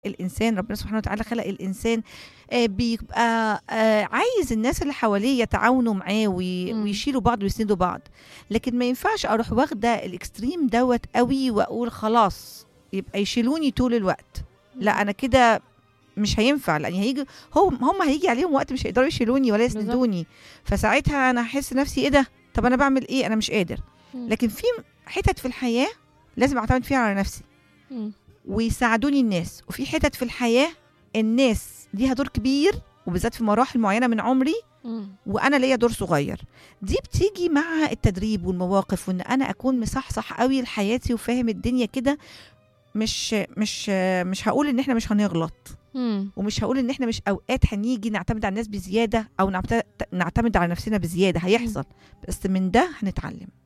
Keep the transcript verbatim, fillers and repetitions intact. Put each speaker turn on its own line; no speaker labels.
الإنسان ربنا سبحانه وتعالى خلق الإنسان آه، بيبقى آه، عايز الناس اللي حواليه يتعاونوا معاه وي-
مم.
ويشيلوا بعض ويسندوا بعض. لكن ما ينفعش أروح واخدة الإكستريم دوت قوي وأقول خلاص يبقى يشيلوني طول الوقت. لا أنا كده مش هينفع، لان هيجي هم هم هيجي عليهم وقت مش هيقدروا يشيلوني ولا
بالظبط.
يسندوني. فساعتها انا هحس نفسي ايه ده، طب انا بعمل ايه، انا مش قادر.
مم.
لكن في حتت في الحياه لازم اعتمد فيها على نفسي
مم.
ويساعدوني الناس، وفي حتت في الحياه الناس ليها دور كبير وبالذات في مراحل معينه من عمري
مم.
وانا ليا دور صغير. دي بتيجي مع التدريب والمواقف، وان انا اكون مصحصح قوي لحياتي وفاهم الدنيا كده. مش مش مش هقول ان احنا مش هنغلط،
مم.
ومش هقول ان احنا مش اوقات هنيجي نعتمد على الناس بزياده او نعت- نعتمد على نفسنا بزياده، هيحصل. بس من ده هنتعلم.